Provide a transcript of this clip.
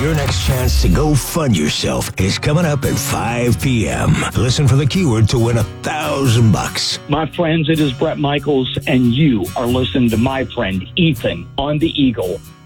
Your next chance to go fund yourself is coming up at 5 p.m. Listen for the keyword to win $1,000. My friends, it is Brett Michaels, and you are listening to my friend Ethan on the Eagle.